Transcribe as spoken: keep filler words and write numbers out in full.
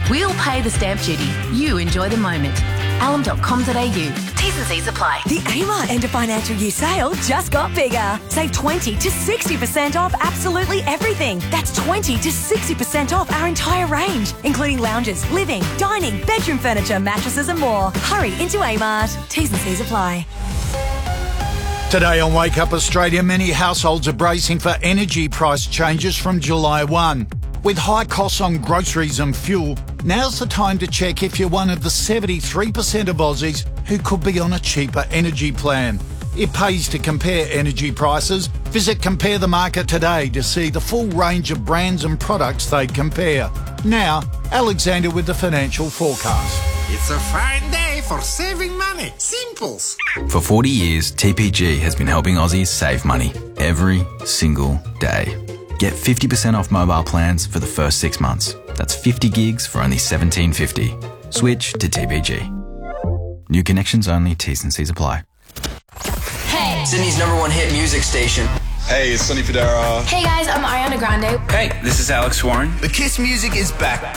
We'll pay the stamp duty. You enjoy the moment. alum dot com dot a u. T's and C's apply. The Amart end of financial year sale just got bigger. Save twenty to sixty percent off absolutely everything. That's twenty to sixty percent off our entire range, including lounges, living, dining, bedroom furniture, mattresses and more. Hurry into Amart. T's and C's apply. Today on Wake Up Australia, many households are bracing for energy price changes from July first. With high costs on groceries and fuel, now's the time to check if you're one of the seventy-three percent of Aussies who could be on a cheaper energy plan. It pays to compare energy prices. Visit Compare the Market today to see the full range of brands and products they compare. Now, Alexander with the financial forecast. It's a fine day for saving money. Simples. For forty years, T P G has been helping Aussies save money every single day. Get fifty percent off mobile plans for the first six months. That's fifty gigs for only seventeen fifty. Switch to T P G. New connections only, T's and C's apply. Hey! Sydney's number one hit music station. Hey, it's Sonny Fodera. Hey guys, I'm Ariana Grande. Hey, this is Alex Warren. The Kiss music is back.